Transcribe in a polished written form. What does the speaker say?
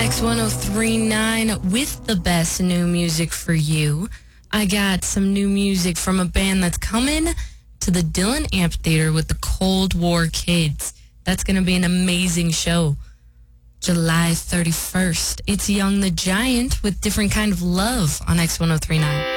X1039 with the best new music for you. I got some new music from a band that's coming to the Dillon Amphitheater with the Cold War Kids. That's going to be an amazing show. July 31st. It's Young the Giant with Different Kind of Love on X1039.